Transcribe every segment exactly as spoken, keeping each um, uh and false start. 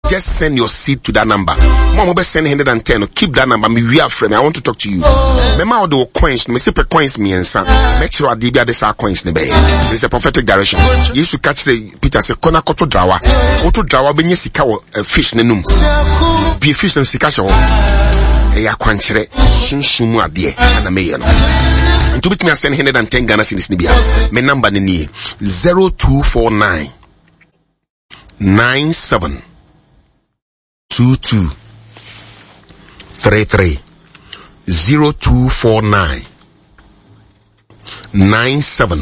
just send your seed to that number. Mom will send one hundred ten. Keep that number. Me we are friend. I want to talk to you. Me ma do coins. Me see per coins me and son. Make sure D B this are coins ne be. It's a prophetic direction. You should catch the Peter say kona koto drawa. Koto drawa benye sika wo fish ne num. Be fish ne sika sha wo. E ya kwanchire. Shinshum ade na me no. Into bit me send one hundred ten Ghana cedis ne bia. Me number ne ni zero two four nine nine seven two two three three zero two four nine nine seven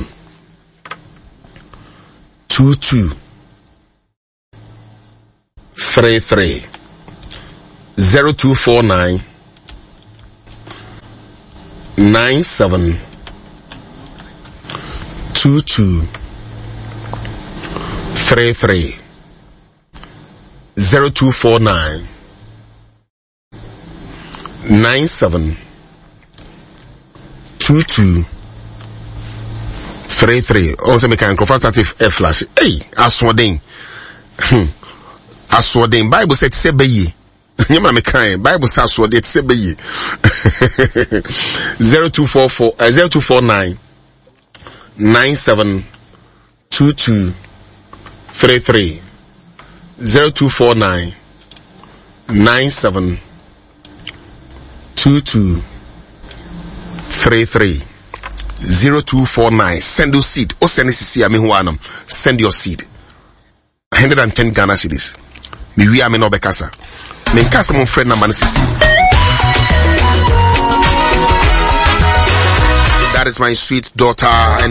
two two three three zero two four nine nine seven two two three three zero two four nine nine seven two two three three. Also make an confastative air flash. Hey, aswading. Hmm. Aswading. Bible said sebeye. Nyama me kind. Bible says aswading sebeye. Zero two four four uh, zero two four nine nine seven two two three three zero two four nine nine seven two two three three zero two four nine. Send your seed. O send C I mean one. Send your seed. one hundred ten Ghana cedis. Me we am no bekasa. Me nkasa mon friend na man sisi. That is my sweet daughter.